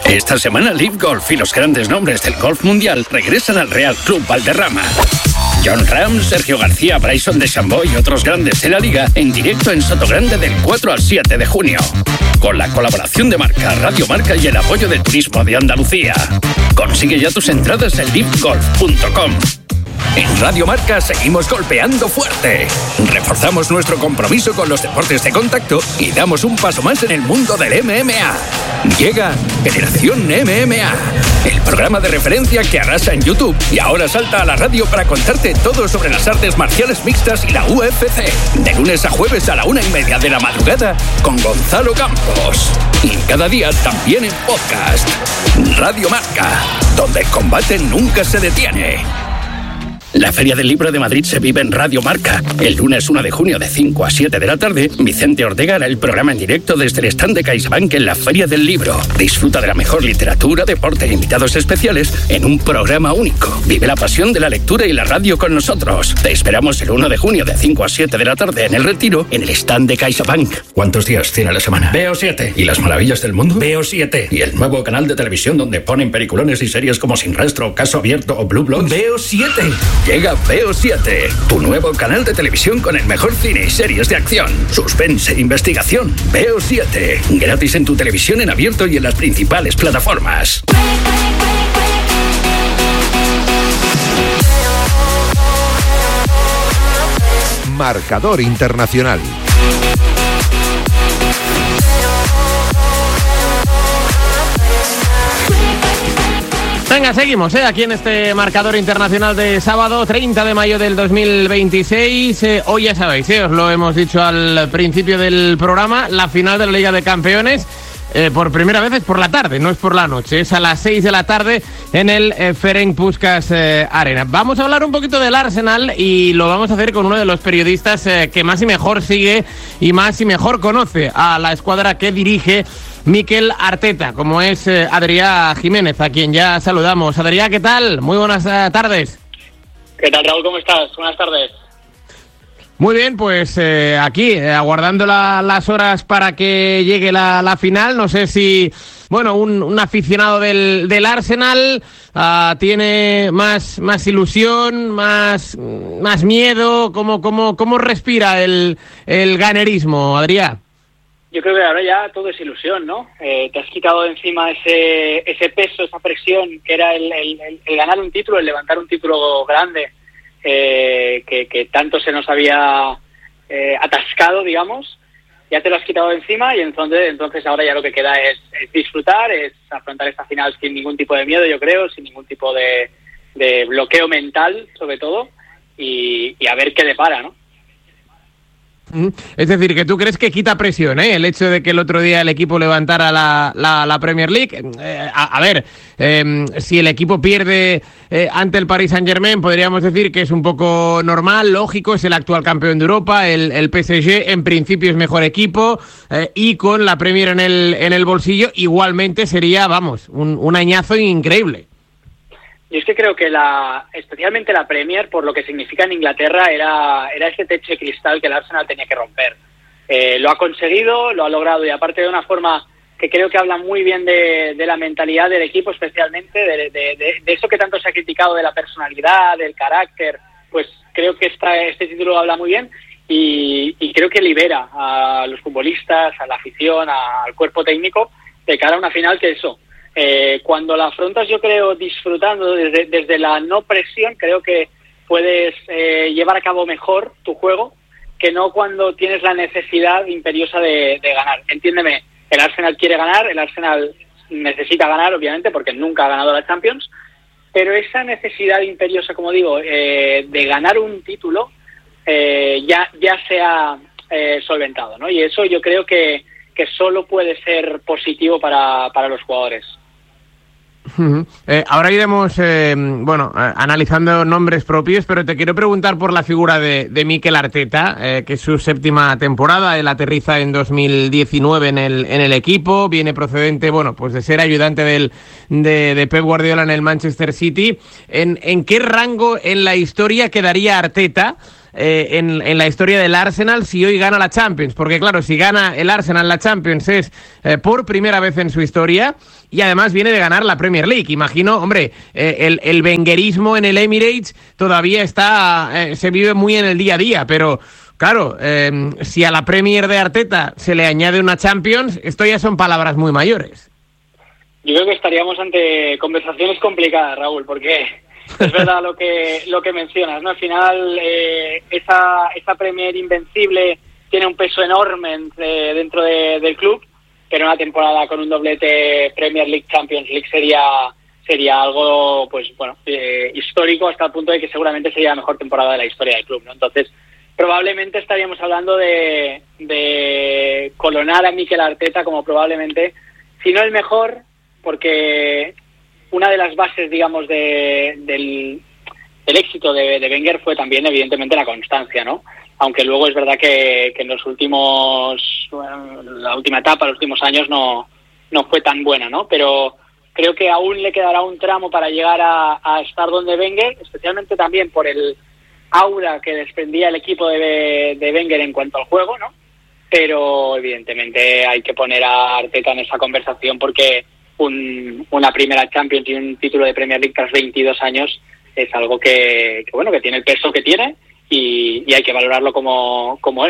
Esta semana Live Golf y los grandes nombres del golf mundial regresan al Real Club Valderrama. John Ram, Sergio García, Bryson DeChambeau y otros grandes de la liga en directo en Sotogrande del 4 al 7 de junio. Con la colaboración de Marca, Radio Marca y el apoyo del Turismo de Andalucía. Consigue ya tus entradas en livegolf.com. En Radio Marca seguimos golpeando fuerte. Reforzamos nuestro compromiso con los deportes de contacto y damos un paso más en el mundo del MMA. Llega Generación MMA, el programa de referencia que arrasa en YouTube y ahora salta a la radio para contarte todo sobre las artes marciales mixtas y la UFC. De lunes a jueves a la 1:30 de la madrugada con Gonzalo Campos. Y cada día también en podcast. Radio Marca, donde el combate nunca se detiene. La Feria del Libro de Madrid se vive en Radio Marca. El lunes 1 de junio de 5 a 7 de la tarde, Vicente Ortega hará el programa en directo desde el stand de CaixaBank en la Feria del Libro. Disfruta de la mejor literatura, deporte e invitados especiales en un programa único. Vive la pasión de la lectura y la radio con nosotros. Te esperamos el 1 de junio de 5 a 7 de la tarde en El Retiro, en el stand de CaixaBank. ¿Cuántos días tiene la semana? Veo 7. ¿Y las maravillas del mundo? Veo 7. ¿Y el nuevo canal de televisión donde ponen peliculones y series como Sin Rastro, Caso Abierto o Blue Bloods? Veo 7. Llega Veo 7, tu nuevo canal de televisión con el mejor cine y series de acción, suspense e investigación. Veo 7, gratis en tu televisión en abierto y en las principales plataformas. Marcador Internacional. Venga, seguimos aquí en este marcador internacional de sábado 30 de mayo del 2026. Hoy ya sabéis, os lo hemos dicho al principio del programa, la final de la Liga de Campeones. Por primera vez es por la tarde, no es por la noche, es a las 6 de la tarde en el Ferenc Puskás Arena. Vamos a hablar un poquito del Arsenal y lo vamos a hacer con uno de los periodistas que más y mejor sigue y más y mejor conoce a la escuadra que dirige Mikel Arteta, como es Adrià Jiménez, a quien ya saludamos. Adrià, ¿qué tal? Muy buenas tardes. ¿Qué tal, Raúl? ¿Cómo estás? Buenas tardes. Muy bien, pues aquí, aguardando las horas para que llegue la final. No sé si, bueno, un aficionado del Arsenal tiene más ilusión, más miedo. ¿Cómo respira el ganerismo, Adrià? Yo creo que ahora ya todo es ilusión, ¿no? Te has quitado de encima ese peso, esa presión que era el ganar un título, el levantar un título grande. Que tanto se nos había atascado, digamos. Ya te lo has quitado de encima y entonces ahora ya lo que queda es disfrutar, es afrontar esta final sin ningún tipo de miedo, yo creo, sin ningún tipo de bloqueo mental, sobre todo, y a ver qué depara, ¿no? Es decir, que tú crees que quita presión, el hecho de que el otro día el equipo levantara la Premier League. A ver, si el equipo pierde ante el Paris Saint-Germain, podríamos decir que es un poco normal, lógico, es el actual campeón de Europa, el PSG en principio es mejor equipo, y con la Premier en el bolsillo igualmente sería, vamos, un añazo increíble. Y es que creo que especialmente la Premier, por lo que significa en Inglaterra, era ese techo de cristal que el Arsenal tenía que romper. Lo ha conseguido, lo ha logrado, y aparte de una forma que creo que habla muy bien de la mentalidad del equipo, especialmente de eso que tanto se ha criticado, de la personalidad, del carácter, pues creo que este título habla muy bien y creo que libera a los futbolistas, a la afición, al cuerpo técnico de cara a una final que eso. Cuando la afrontas, yo creo, disfrutando desde la no presión, creo que puedes llevar a cabo mejor tu juego que no cuando tienes la necesidad imperiosa de ganar. Entiéndeme, el Arsenal quiere ganar, el Arsenal necesita ganar, obviamente, porque nunca ha ganado la Champions, pero esa necesidad imperiosa, como digo, de ganar un título ya se ha solventado, ¿no? Y eso yo creo que solo puede ser positivo para los jugadores. Ahora iremos analizando nombres propios, pero te quiero preguntar por la figura de Mikel Arteta, que es su séptima temporada. Él aterriza en 2019 en el equipo, viene procedente pues de ser ayudante de Pep Guardiola en el Manchester City. ¿En qué rango en la historia quedaría Arteta en la historia del Arsenal si hoy gana la Champions, porque claro, si gana el Arsenal la Champions es por primera vez en su historia y además viene de ganar la Premier League. Imagino, hombre, el wengerismo en el Emirates todavía se vive muy en el día a día, pero claro, si a la Premier de Arteta se le añade una Champions, esto ya son palabras muy mayores. Yo creo que estaríamos ante conversaciones complicadas, Raúl, porque es verdad lo que mencionas, ¿no? Al final, esa Premier invencible tiene un peso enorme dentro del club, pero una temporada con un doblete Premier League, Champions League sería algo, pues bueno, histórico, hasta el punto de que seguramente sería la mejor temporada de la historia del club, ¿no? Entonces, probablemente estaríamos hablando de coronar a Mikel Arteta como probablemente, si no el mejor, porque una de las bases, digamos, del éxito de Wenger fue también, evidentemente, la constancia, ¿no? Aunque luego es verdad que en los la última etapa, los últimos años no fue tan buena, ¿no? Pero creo que aún le quedará un tramo para llegar a estar donde Wenger, especialmente también por el aura que desprendía el equipo de Wenger en cuanto al juego, ¿no? Pero evidentemente hay que poner a Arteta en esa conversación porque una primera Champions y un título de Premier League tras 22 años es algo que tiene el peso que tiene y hay que valorarlo como es.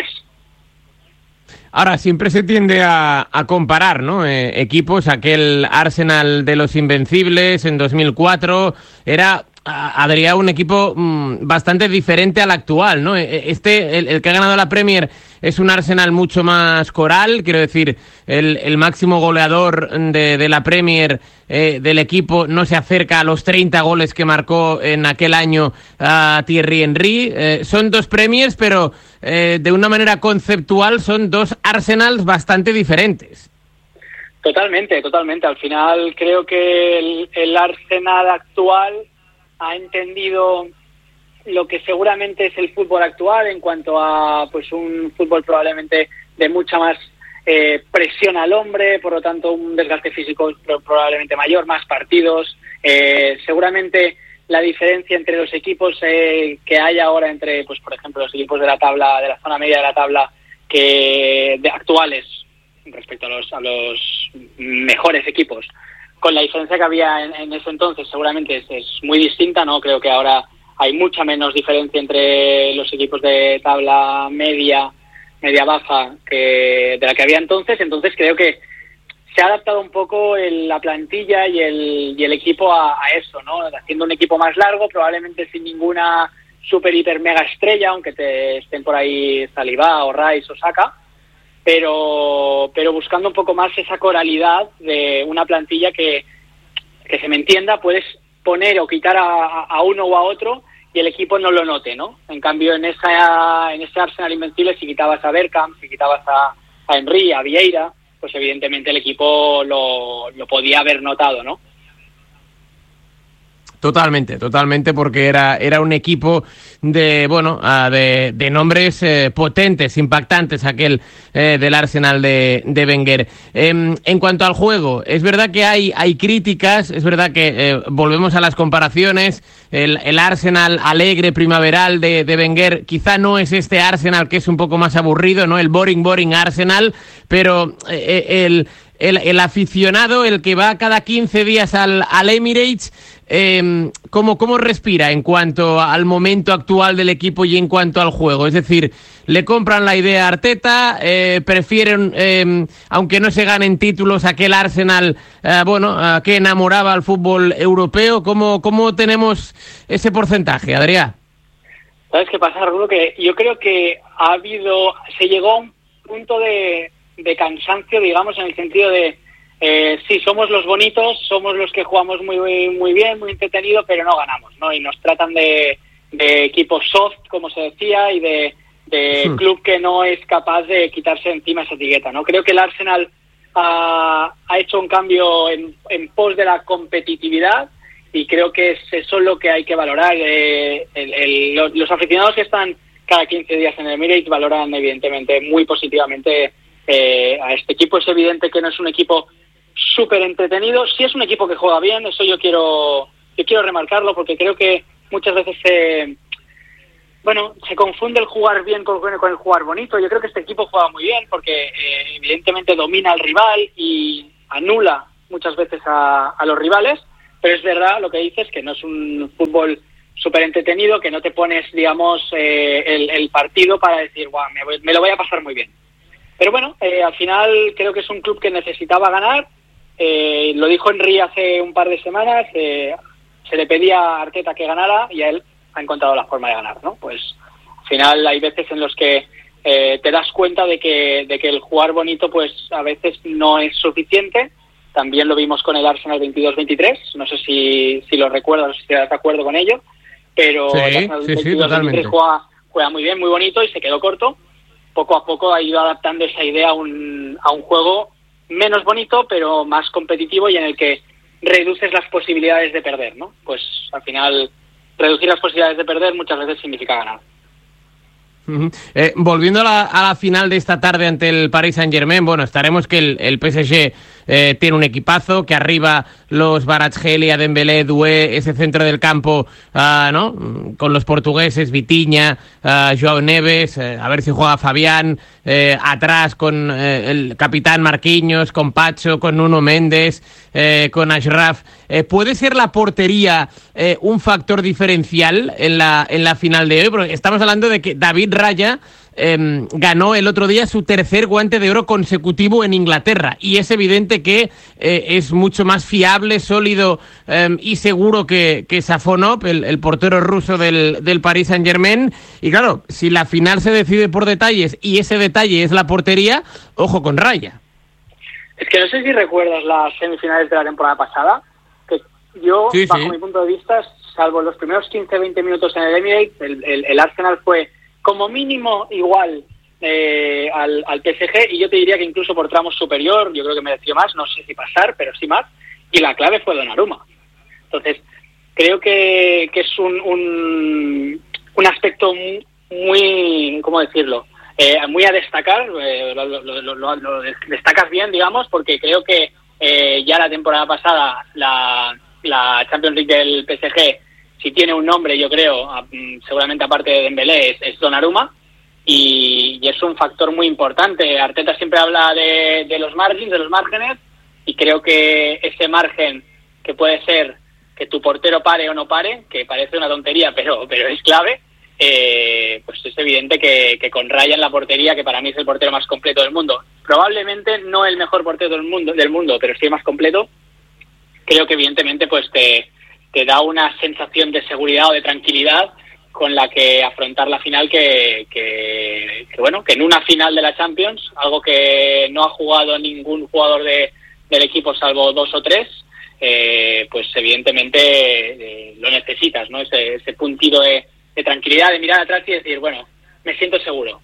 Ahora, siempre se tiende a comparar, ¿no? Equipos, aquel Arsenal de los Invencibles en 2004 era, Adrián, un equipo bastante diferente al actual, ¿no? El que ha ganado la Premier es un Arsenal mucho más coral, quiero decir, el máximo goleador de la Premier del equipo no se acerca a los 30 goles que marcó en aquel año a Thierry Henry. Son dos Premiers, pero de una manera conceptual son dos Arsenals bastante diferentes. Totalmente. Al final creo que el Arsenal actual ha entendido lo que seguramente es el fútbol actual en cuanto a pues un fútbol probablemente de mucha más presión al hombre, por lo tanto un desgaste físico probablemente mayor, más partidos. Seguramente la diferencia entre los equipos que hay ahora entre, pues por ejemplo, los equipos de la tabla, de la zona media de la tabla, actuales respecto a los mejores equipos, con la diferencia que había en ese entonces, seguramente es muy distinta, ¿no? Creo que ahora hay mucha menos diferencia entre los equipos de tabla media baja de la que había entonces. Entonces creo que se ha adaptado un poco la plantilla y el equipo a eso, ¿no? Haciendo un equipo más largo, probablemente sin ninguna super hiper mega estrella, aunque estén por ahí Saliba o Rice o Saka, pero buscando un poco más esa coralidad de una plantilla que se me entienda, puedes poner o quitar a uno o a otro y el equipo no lo note, ¿no? En cambio, en ese Arsenal invencible, si quitabas a Bergkamp, si quitabas a Henry, a Vieira, pues evidentemente el equipo lo podía haber notado, ¿no? Totalmente, porque era un equipo de nombres potentes, impactantes, aquel del Arsenal de Wenger. En cuanto al juego, es verdad que hay críticas, es verdad que volvemos a las comparaciones, el Arsenal alegre, primaveral de Wenger, quizá no es este Arsenal que es un poco más aburrido, ¿no? El boring Arsenal, pero el aficionado, el que va cada 15 días al Emirates, ¿cómo respira en cuanto al momento actual del equipo y en cuanto al juego? Es decir, ¿le compran la idea a Arteta? ¿Prefieren, aunque no se ganen títulos, aquel Arsenal que enamoraba al fútbol europeo? ¿Cómo tenemos ese porcentaje, Adrián? ¿Sabes qué pasa, Rulo? Que yo creo que se llegó a un punto de cansancio, digamos, en el sentido de sí, somos los bonitos, somos los que jugamos muy, muy bien, muy entretenido, pero no ganamos, ¿no? Y nos tratan de equipo soft, como se decía, y de club que no es capaz de quitarse encima esa etiqueta, ¿no? Creo que el Arsenal ha hecho un cambio en pos de la competitividad y creo que es eso lo que hay que valorar. Los aficionados que están cada 15 días en el Emirates valoran evidentemente muy positivamente a este equipo. Es evidente que no es un equipo súper entretenido, sí es un equipo que juega bien, eso yo quiero remarcarlo, porque creo que muchas veces bueno, se confunde el jugar bien con el jugar bonito. Yo creo que este equipo juega muy bien porque evidentemente domina al rival y anula muchas veces a los rivales, pero es verdad lo que dices, que no es un fútbol súper entretenido, que no te pones, digamos, el partido para decir, guau, me lo voy a pasar muy bien. Pero bueno, al final creo que es un club que necesitaba ganar. Lo dijo Henry hace un par de semanas, se le pedía a Arteta que ganara y a él ha encontrado la forma de ganar, ¿no? Pues al final hay veces en los que te das cuenta de que el jugar bonito pues a veces no es suficiente. También lo vimos con el Arsenal 22-23, no sé si lo recuerdas o si estás de acuerdo con ello, pero sí, el Arsenal 22-23 juega muy bien, muy bonito y se quedó corto. Poco a poco ha ido adaptando esa idea a un juego menos bonito, pero más competitivo y en el que reduces las posibilidades de perder, ¿no? Pues al final reducir las posibilidades de perder muchas veces significa ganar. Volviendo a la final de esta tarde ante el Paris Saint-Germain, bueno, estaremos que el PSG tiene un equipazo, que arriba los Kvaratskhelia, Dembélé, Doué, ese centro del campo, ¿no? Con los portugueses, Vitinha, Joao Neves, a ver si juega Fabián, atrás con el capitán Marquinhos, con Pacho, con Nuno Méndez, con Achraf. ¿Puede ser la portería un factor diferencial en la final de hoy? Porque estamos hablando de que David Raya ganó el otro día su tercer Guante de Oro consecutivo en Inglaterra y es evidente que es mucho más fiable, sólido y seguro que Safonov, el portero ruso del Paris Saint-Germain. Y claro, si la final se decide por detalles y ese detalle es la portería, ojo con Raya. Es que no sé si recuerdas las semifinales de la temporada pasada, que yo, bajo mi punto de vista, salvo los primeros 15-20 minutos en el Emirates, el Arsenal fue como mínimo igual al PSG, y yo te diría que incluso por tramos superior, yo creo que mereció más, no sé si pasar, pero sí más, y la clave fue Donnarumma. Entonces, creo que es un aspecto muy, ¿cómo decirlo?, muy a destacar, lo destacas bien, digamos, porque creo que ya la temporada pasada la Champions League del PSG, si tiene un nombre, yo creo, seguramente aparte de Dembélé, es Donnarumma, y es un factor muy importante. Arteta siempre habla de los márgenes, y creo que ese margen que puede ser que tu portero pare o no pare, que parece una tontería, pero es clave, pues es evidente que con Raya en la portería, que para mí es el portero más completo del mundo, probablemente no el mejor portero del mundo, pero sí el más completo, creo que evidentemente pues te da una sensación de seguridad o de tranquilidad con la que afrontar la final, que en una final de la Champions, algo que no ha jugado ningún jugador del equipo salvo 2 o 3, pues evidentemente lo necesitas, ¿no? Ese puntito de tranquilidad, de mirar atrás y decir, bueno, me siento seguro.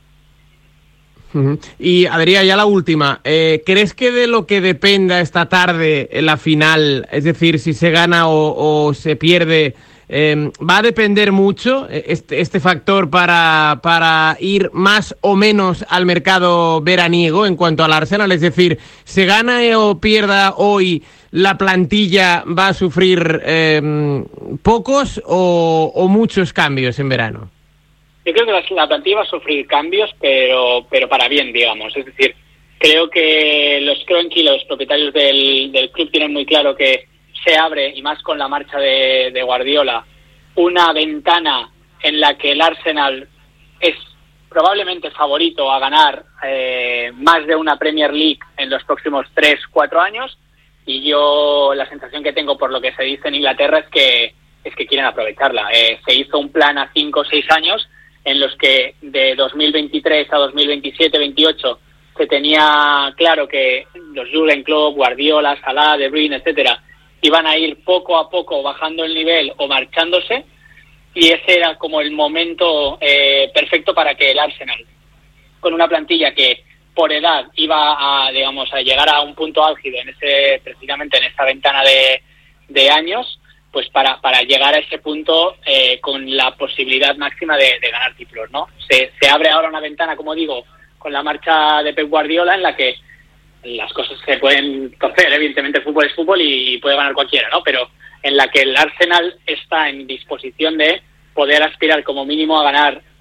Y Adrián, ya la última, ¿crees que de lo que dependa esta tarde en la final, es decir, si se gana o se pierde, va a depender mucho este factor para ir más o menos al mercado veraniego en cuanto al Arsenal? Es decir, ¿se gana o pierda hoy, la plantilla va a sufrir pocos o muchos cambios en verano? Yo creo que la plantilla va a sufrir cambios, pero para bien, digamos. Es decir, creo que los Kroenke, los propietarios del club, tienen muy claro que se abre, y más con la marcha de Guardiola, una ventana en la que el Arsenal es probablemente favorito a ganar más de una Premier League en los próximos 3-4 años, y yo la sensación que tengo por lo que se dice en Inglaterra es que quieren aprovecharla. Se hizo un plan a 5 o 6 años en los que de 2023 a 2027-28 se tenía claro que los Jürgen Klopp, Guardiola, Salah, De Bruyne, etcétera, iban a ir poco a poco bajando el nivel o marchándose, y ese era como el momento perfecto para que el Arsenal, con una plantilla que por edad iba a llegar a un punto álgido precisamente en esta ventana de años, pues para llegar a ese punto con la posibilidad máxima de ganar títulos, ¿no? Se abre ahora una ventana, como digo, con la marcha de Pep Guardiola, en la que las cosas se pueden torcer. Evidentemente el fútbol es fútbol y puede ganar cualquiera, ¿no? Pero en la que el Arsenal está en disposición de poder aspirar como mínimo a ganar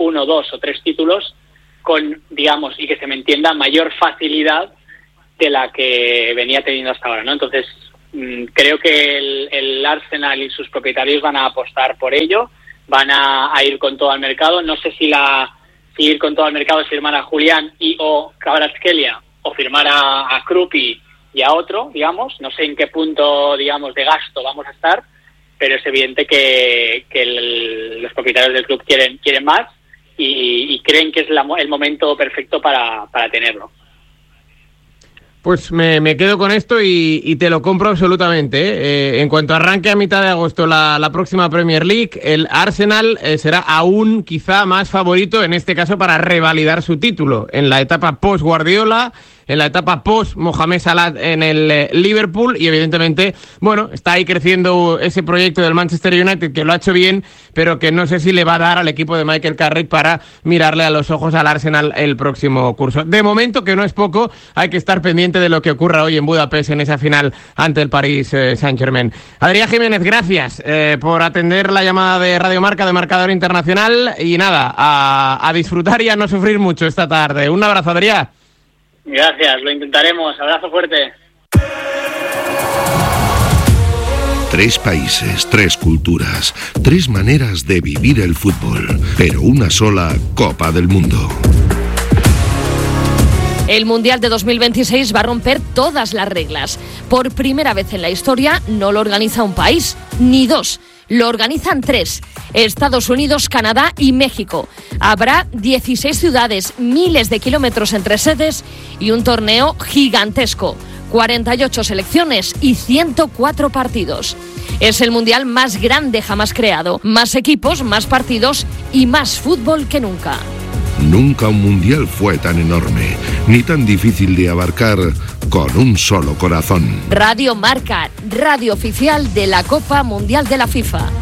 1, 2 o 3 títulos con, digamos, y que se me entienda, mayor facilidad de la que venía teniendo hasta ahora, ¿no? Entonces, creo que el Arsenal y sus propietarios van a apostar por ello, van a ir con todo al mercado. No sé si ir con todo al mercado es firmar a Julián o Kvaratskhelia, o firmar a Kruppi y a otro, digamos. No sé en qué punto, digamos, de gasto vamos a estar, pero es evidente que los propietarios del club quieren más y creen que es el momento perfecto para tenerlo. Pues me quedo con esto y te lo compro absolutamente, ¿eh? En cuanto arranque a mitad de agosto la próxima Premier League, el Arsenal será aún quizá más favorito, en este caso para revalidar su título en la etapa post-Guardiola, en la etapa post-Mohamed Salah en el Liverpool, y evidentemente, bueno, está ahí creciendo ese proyecto del Manchester United, que lo ha hecho bien, pero que no sé si le va a dar al equipo de Michael Carrick para mirarle a los ojos al Arsenal el próximo curso. De momento, que no es poco, hay que estar pendiente de lo que ocurra hoy en Budapest en esa final ante el Paris Saint-Germain. Adrián Jiménez, gracias por atender la llamada de Radio Marca, de Marcador Internacional, y nada, a disfrutar y a no sufrir mucho esta tarde. Un abrazo, Adrián. Gracias, lo intentaremos. Abrazo fuerte. 3 países, 3 culturas, 3 maneras de vivir el fútbol, pero una sola Copa del Mundo. El Mundial de 2026 va a romper todas las reglas. Por primera vez en la historia no lo organiza un país, ni 2. Lo organizan 3, Estados Unidos, Canadá y México. Habrá 16 ciudades, miles de kilómetros entre sedes y un torneo gigantesco. 48 selecciones y 104 partidos. Es el mundial más grande jamás creado. Más equipos, más partidos y más fútbol que nunca. Nunca un mundial fue tan enorme, ni tan difícil de abarcar con un solo corazón. Radio Marca, radio oficial de la Copa Mundial de la FIFA.